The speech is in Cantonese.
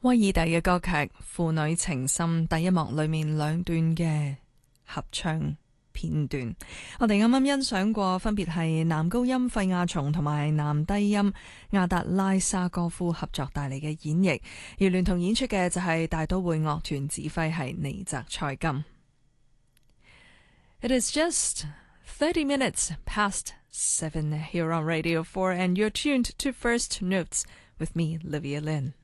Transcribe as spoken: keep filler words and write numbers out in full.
威爾第嘅歌劇《父女情深》第一幕裏面兩段嘅合唱片段，我哋啱啱欣賞過，分別係男高音費亞松同埋男低音亞達拉沙哥夫合作帶嚟嘅演繹，而聯同演出嘅就係大都會樂團，指揮係尼澤塞金。It is just thirty minutes past seven here on Radio four, and you're tuned to First Notes with me, Livia Lynn.